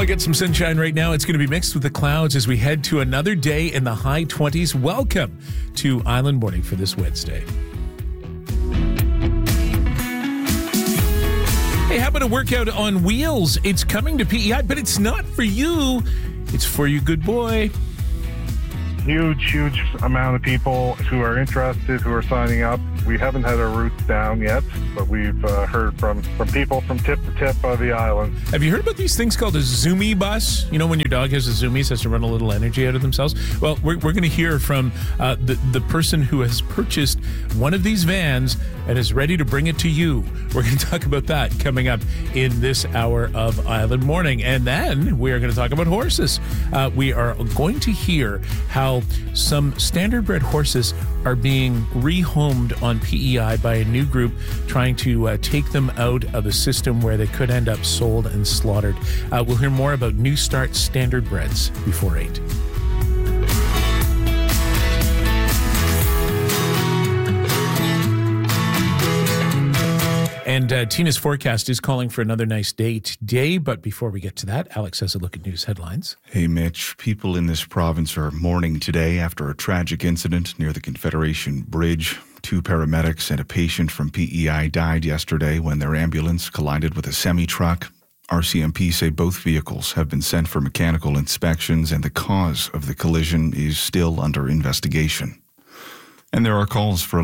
I get some sunshine right now. It's going to be mixed with the clouds as we head to another day in the high 20s. Welcome to Island Morning for this Wednesday. Hey, how about a workout on wheels? It's coming to PEI, but it's not for you. It's for you, good boy. Huge amount of people who are interested, who are signing up. We haven't had our routes down yet, but we've heard from people from tip to tip of the island. Have you heard about these things called a Zoomy bus? You know, when your dog has a Zoomies, has to run a little energy out of themselves? Well, we're going to hear from the person who has purchased one of these vans and is ready to bring it to you. We're going to talk about that coming up in this hour of Island Morning. And then we are going to talk about horses. We are going to hear how some standardbred horses are being rehomed on PEI by a new group trying to take them out of a system where they could end up sold and slaughtered. We'll hear more about New Start standardbreds before 8. And Tina's forecast is calling for another nice day today. But before we get to that, Alex has a look at news headlines. Hey, Mitch. People in this province are mourning today after a tragic incident near the Confederation Bridge. 2 paramedics and a patient from PEI died yesterday when their ambulance collided with a semi-truck. RCMP say both vehicles have been sent for mechanical inspections and the cause of the collision is still under investigation. And there are calls for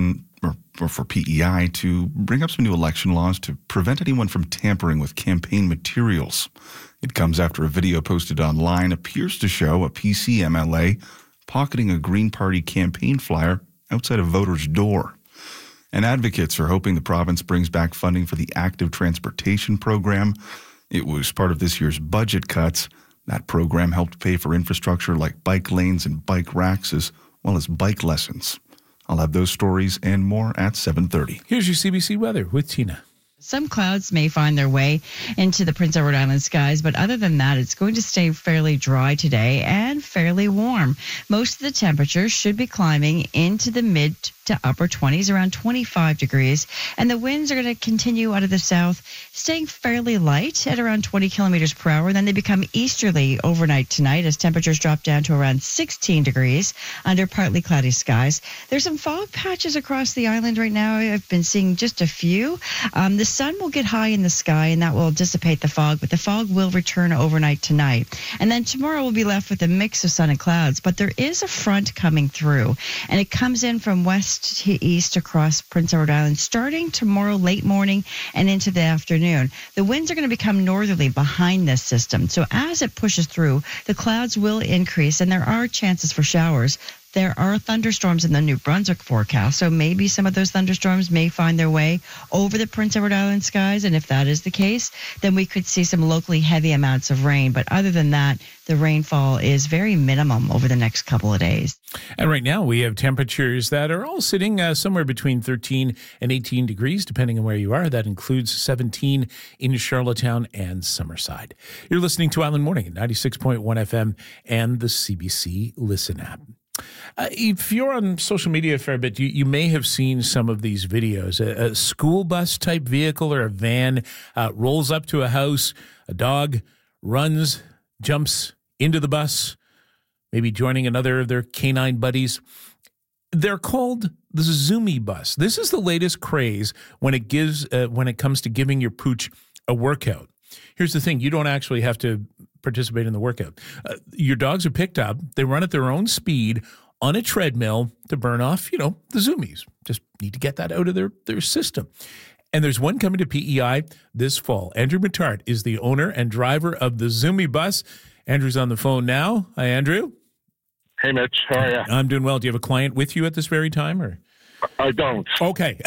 for PEI to bring up some new election laws to prevent anyone from tampering with campaign materials. It comes after a video posted online appears to show a PC MLA pocketing a Green Party campaign flyer outside a voter's door. And advocates are hoping the province brings back funding for the active transportation program. It was part of this year's budget cuts. That program helped pay for infrastructure like bike lanes and bike racks as well as bike lessons. I'll have those stories and more at 7:30. Here's your CBC weather with Tina. Some clouds may find their way into the Prince Edward Island skies, but other than that, it's going to stay fairly dry today and fairly warm. Most of the temperatures should be climbing into the mid to upper 20s, around 25 degrees, and the winds are going to continue out of the south, staying fairly light at around 20 kilometers per hour. Then they become easterly overnight tonight as temperatures drop down to around 16 degrees under partly cloudy skies. There's some fog patches across the island right now. I've been seeing just a few. The sun will get high in the sky, and that will dissipate the fog, but the fog will return overnight tonight. And then tomorrow we'll be left with a mix of sun and clouds, but there is a front coming through, and it comes in from west to east across Prince Edward Island starting tomorrow late morning and into the afternoon. The winds are going to become northerly behind this system, so as it pushes through, the clouds will increase, and there are chances for showers. There are thunderstorms in the New Brunswick forecast, so maybe some of those thunderstorms may find their way over the Prince Edward Island skies, and if that is the case, then we could see some locally heavy amounts of rain. But other than that, the rainfall is very minimum over the next couple of days. And right now we have temperatures that are all sitting somewhere between 13 and 18 degrees, depending on where you are. That includes 17 in Charlottetown and Summerside. You're listening to Island Morning at 96.1 FM and the CBC Listen app. If you're on social media a fair bit, you may have seen some of these videos. A school bus type vehicle or a van rolls up to a house, a dog runs, jumps into the bus, maybe joining another of their canine buddies. They're called the Zoomy bus. This is the latest craze when it comes to giving your pooch a workout. Here's the thing. You don't actually have to participate in the workout. Your dogs are picked up. They run at their own speed on a treadmill to burn off, the Zoomies. Just need to get that out of their system. And there's one coming to PEI this fall. Andrew Matart is the owner and driver of the Zoomy bus. Andrew's on the phone now. Hi, Andrew. Hey, Mitch. How are you? I'm doing well. Do you have a client with you at this very time, or? I don't. Okay.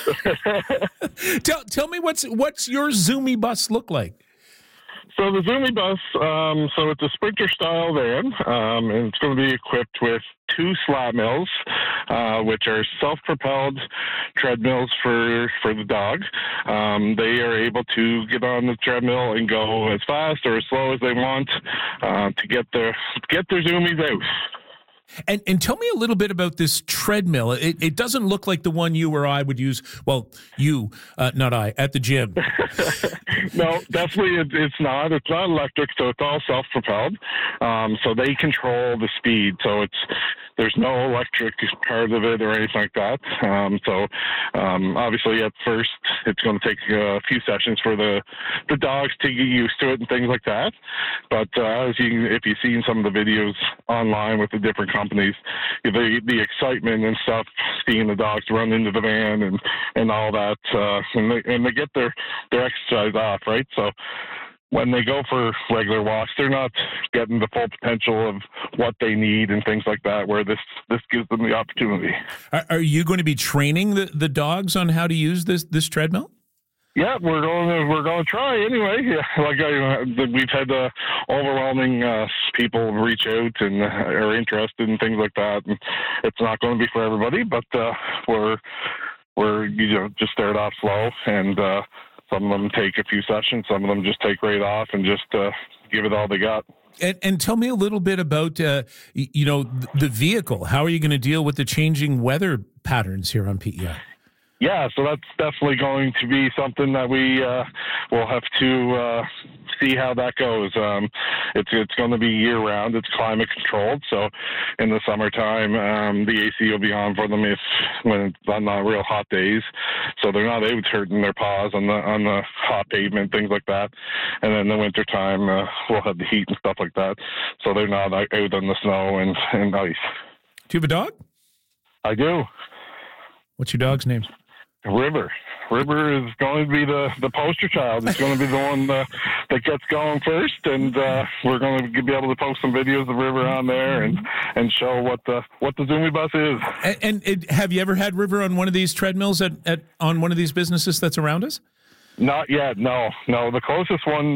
Tell me what's your Zoomy bus look like? So the Zoomy bus, so it's a Sprinter-style van, and it's going to be equipped with 2 slat mills, which are self-propelled treadmills for the dog. They are able to get on the treadmill and go as fast or as slow as they want to get their Zoomies out. And tell me a little bit about this treadmill. It doesn't look like the one you or I would use. Well, you, not I, at the gym. No, definitely it's not. It's not electric, so it's all self-propelled. So they control the speed. So there's no electric part of it or anything like that. Obviously at first it's going to take a few sessions for the dogs to get used to it and things like that. But if you've seen some of the videos online with the different companies, the excitement and stuff, seeing the dogs run into the van and all that, and they get their exercise off, right? So when they go for regular walks, they're not getting the full potential of what they need and things like that, where this gives them the opportunity. Are you going to be training the dogs on how to use this treadmill? Yeah, we're going to try anyway. Yeah, we've had overwhelming people reach out and are interested in things like that. And it's not going to be for everybody, but we're just start off slow, and some of them take a few sessions, some of them just take right off and just give it all they got. And tell me a little bit about the vehicle. How are you going to deal with the changing weather patterns here on PEI? Yeah, so that's definitely going to be something that we will have to see how that goes. It's going to be year-round. It's climate controlled, so in the summertime, the AC will be on for them when it's on the real hot days, so they're not out hurting their paws on the hot pavement, things like that. And then in the wintertime, we'll have the heat and stuff like that, so they're not out on the snow and ice. Do you have a dog? I do. What's your dog's name? River. River is going to be the poster child. It's going to be the one that gets going first, and we're going to be able to post some videos of River on there and show what the Zoomy Bus is. And have you ever had River on one of these treadmills on one of these businesses that's around us? Not yet, no. The closest one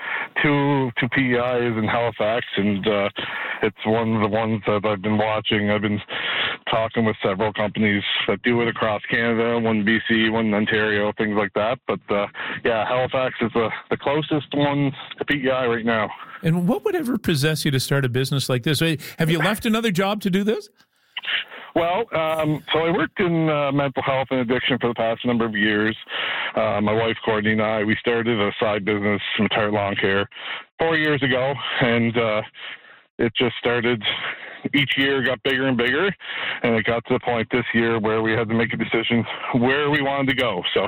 to PEI is in Halifax, and it's one of the ones that I've been watching. I've been talking with several companies that do it across Canada, one in BC, one in Ontario, things like that. But Halifax is the closest one to PEI right now. And what would ever possess you to start a business like this? Have you left another job to do this? Well, so I worked in mental health and addiction for the past number of years. My wife, Courtney, and I, we started a side business, Retired Lawn Care, 4 years ago, and it just started. Each year got bigger and bigger, and it got to the point this year where we had to make a decision where we wanted to go. So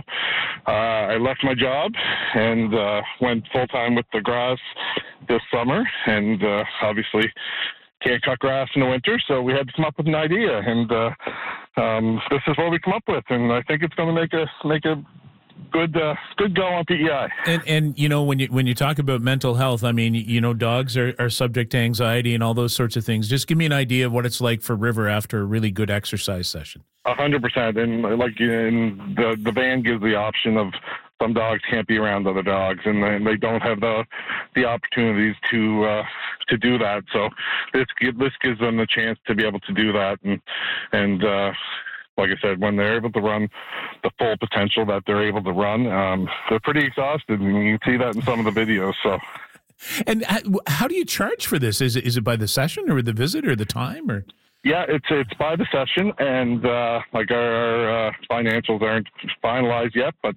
I left my job and went full-time with the grass this summer, and obviously can't cut grass in the winter, so we had to come up with an idea, and this is what we come up with, and I think it's going to make a good go on PEI. And when you talk about mental health, I mean, dogs are subject to anxiety and all those sorts of things. Just give me an idea of what it's like for River after a really good exercise session. 100%, and the van gives the option of some dogs can't be around other dogs, and they don't have the opportunities to do that. So this gives them the chance to be able to do that, and like I said, when they're able to run the full potential that they're able to run, they're pretty exhausted, and you can see that in some of the videos. So. And how do you charge for this? Is it by the session or the visit or the time or? Yeah, it's by the session, and our financials aren't finalized yet, but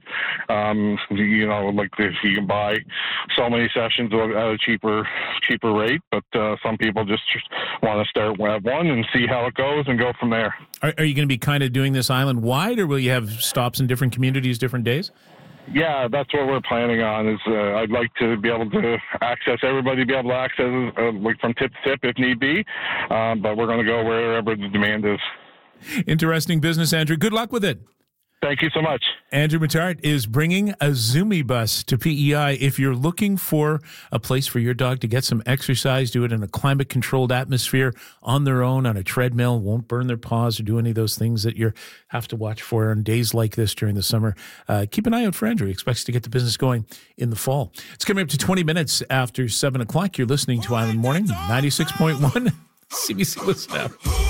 if you can buy so many sessions at a cheaper rate, but some people just want to start at one and see how it goes and go from there. Are you going to be kind of doing this island wide, or will you have stops in different communities, different days? Yeah, that's what we're planning on. Is I'd like to be able to access everybody, be able to access from tip to tip if need be, but we're going to go wherever the demand is. Interesting business, Andrew. Good luck with it. Thank you so much. Andrew Mattart is bringing a Zoomy Bus to PEI. If you're looking for a place for your dog to get some exercise, do it in a climate-controlled atmosphere on their own, on a treadmill, won't burn their paws or do any of those things that you have to watch for on days like this during the summer. Keep an eye out for Andrew. He expects to get the business going in the fall. It's coming up to 20 minutes after 7 o'clock. You're listening to Island Morning, 96.1 CBC Listen Up.